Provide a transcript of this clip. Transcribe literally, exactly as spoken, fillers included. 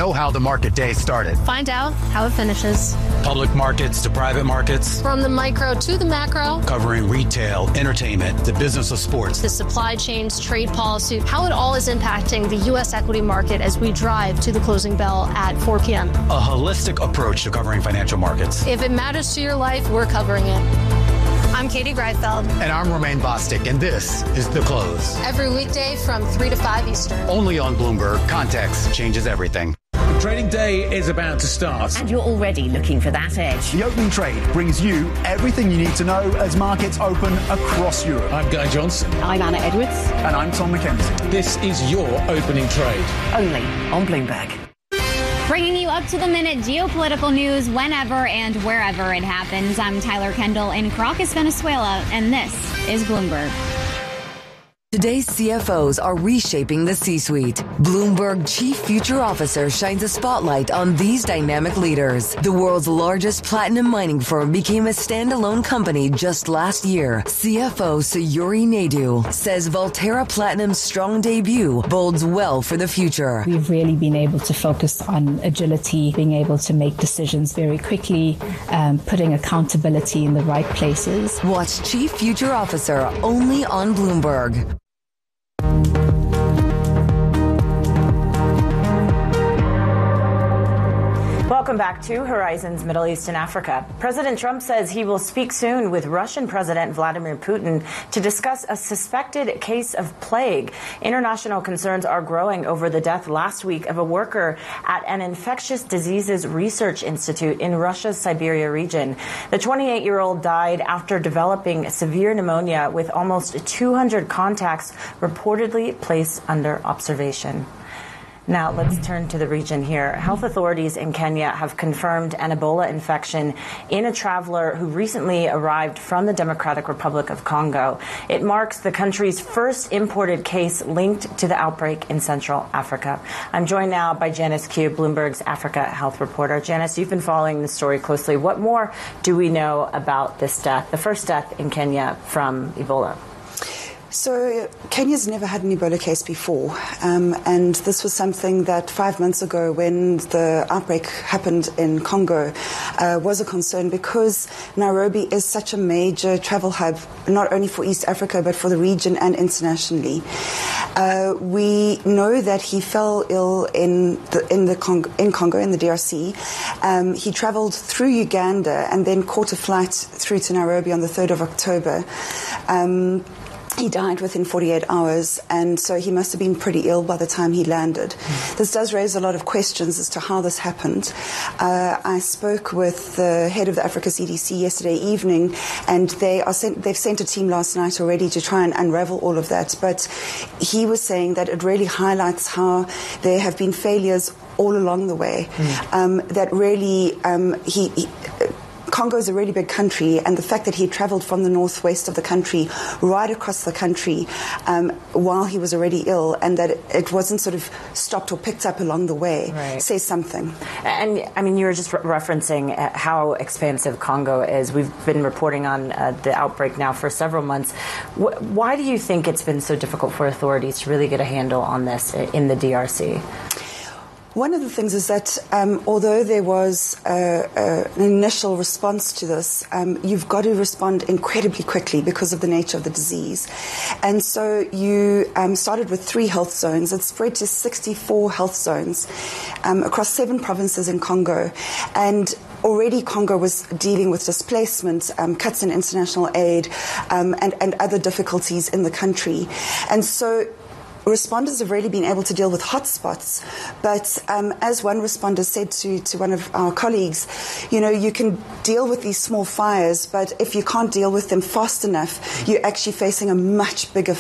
know how the market day started. Find out how it finishes. Public markets to private markets. From the micro to the macro. Covering retail, entertainment, the business of sports. The supply chains, trade policy, how it all is impacting the U S equity market as we drive to the closing bell at four p.m. A holistic approach to covering financial markets. If it matters to your life, we're covering it. I'm Katie Greifeld. And I'm Romaine Bostic, and this is The Close. Every weekday from three to five Eastern. Only on Bloomberg. Context changes everything. Trading day is about to start. And you're already looking for that edge. The Opening Trade brings you everything you need to know as markets open across Europe. I'm Guy Johnson. I'm Anna Edwards. And I'm Tom McKenzie. This is your Opening Trade. Only on Bloomberg. Bringing you up to the minute geopolitical news whenever and wherever it happens. I'm Tyler Kendall in Caracas, Venezuela, and this is Bloomberg. Today's C F Os are reshaping the C-suite. Bloomberg Chief Future Officer shines a spotlight on these dynamic leaders. The world's largest platinum mining firm became a standalone company just last year. C F O Sayuri Naidu says Valterra Platinum's strong debut bodes well for the future. We've really been able to focus on agility, being able to make decisions very quickly, um, putting accountability in the right places. Watch Chief Future Officer only on Bloomberg. Welcome back to Horizons Middle East and Africa. President Trump says he will speak soon with Russian President Vladimir Putin to discuss a suspected case of plague. International concerns are growing over the death last week of a worker at an infectious diseases research institute in Russia's Siberia region. The twenty-eight-year-old died after developing severe pneumonia with almost two hundred contacts reportedly placed under observation. Now, let's turn to the region here. Health authorities in Kenya have confirmed an Ebola infection in a traveler who recently arrived from the Democratic Republic of Congo. It marks the country's first imported case linked to the outbreak in Central Africa. I'm joined now by Janice Q, Bloomberg's Africa health reporter. Janice, you've been following the story closely. What more do we know about this death, the first death in Kenya from Ebola? So Kenya's never had an Ebola case before, um, and this was something that five months ago when the outbreak happened in Congo uh, was a concern because Nairobi is such a major travel hub, not only for East Africa but for the region and internationally. Uh, we know that he fell ill in the, in the Congo, in Congo, in the D R C. Um, he traveled through Uganda and then caught a flight through to Nairobi on the third of October. Um, He died within forty-eight hours, and so he must have been pretty ill by the time he landed. Mm. This does raise a lot of questions as to how this happened. Uh, I spoke with the head of the Africa C D C yesterday evening, and they are sent, they've sent a team last night already to try and unravel all of that. But he was saying that it really highlights how there have been failures all along the way. Mm. Um, that really, um, he... he Congo is a really big country, and the fact that he travelled from the northwest of the country right across the country um, while he was already ill, and that it wasn't sort of stopped or picked up along the way, right, says something. And, I mean, you were just re- referencing how expansive Congo is. We've been reporting on uh, the outbreak now for several months. Wh- why do you think it's been so difficult for authorities to really get a handle on this in the D R C? One of the things is that um, although there was uh, uh, an initial response to this, um, you've got to respond incredibly quickly because of the nature of the disease. And so you um, started with three health zones. It spread to sixty-four health zones um, across seven provinces in Congo. And already Congo was dealing with displacement, um, cuts in international aid, um, and, and other difficulties in the country. And so responders have really been able to deal with hotspots, but um, as one responder said to, to one of our colleagues, you know, you can deal with these small fires, but if you can't deal with them fast enough, you're actually facing a much bigger